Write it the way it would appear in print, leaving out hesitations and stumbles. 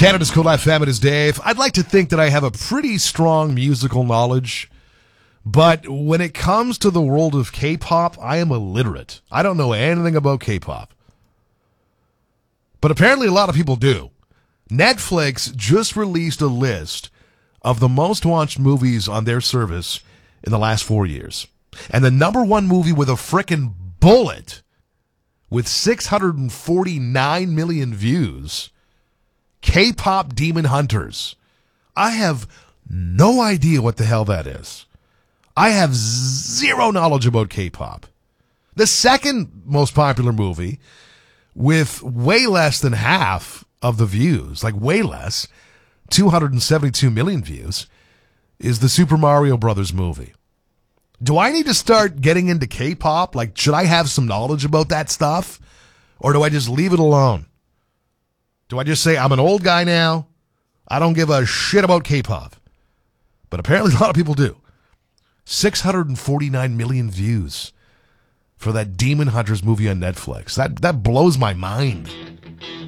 Canada's Cool FM, it is Dave. I'd like to think that I have a pretty strong musical knowledge, but when it comes to the world of K-pop, I am illiterate. I don't know anything about K-pop. But apparently a lot of people do. Netflix just released a list of the most watched movies on their service in the last 4 years. And the number one movie with a frickin' bullet with 649 million views, K-pop Demon Hunters. I have no idea what the hell that is. I have zero knowledge about K-pop. The second most popular movie with way less than half of the views, like way less, 272 million views, is the Super Mario Brothers movie. Do I need to start getting into K-pop? Like, should I have some knowledge about that stuff? Or do I just leave it alone? Do I just say, I'm an old guy now, I don't give a shit about K-pop? But apparently a lot of people do. 649 million views for that Demon Hunters movie on Netflix. That blows my mind.